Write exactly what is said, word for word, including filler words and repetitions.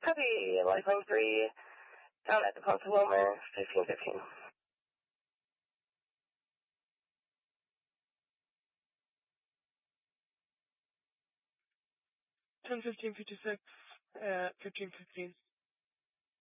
Copy, Lifeline three, down at the Ponce Wilmer, fifteen fifteen. ten fifteen fifty-six, uh, fifteen fifteen.